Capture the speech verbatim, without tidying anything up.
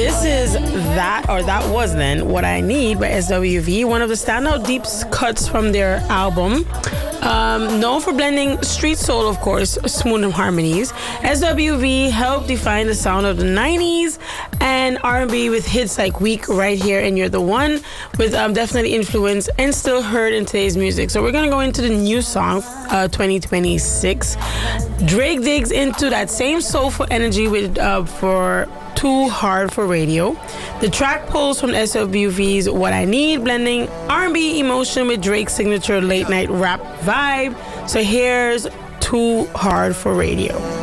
This is That, or That Was Then, What I Need by S W V, one of the standout deep cuts from their album. Um, known for blending street soul, of course, smooth harmonies, S W V helped define the sound of the nineties and R and B with hits like Weak, Right Here, and You're the One, with um, definitely influence and still heard in today's music. So we're going to go into the new song, uh, twenty twenty-six. Drake digs into that same soulful energy with uh, for Too Hard for Radio. The track pulls from S W V's What I Need, blending R and B emotion with Drake's signature late night rap vibe. So here's Too Hard for Radio.